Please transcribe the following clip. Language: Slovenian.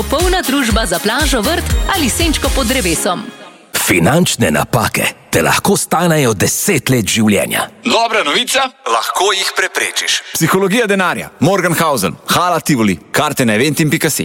Polna družba za plažo, vrt ali senčko pod drevesom. Finančne napake te lahko stanejo 10 let življenja. Dobra novica, lahko jih preprečiš. Psihologija denarja, Morgenhausen, Hala Tivoli, karte na eventim.si.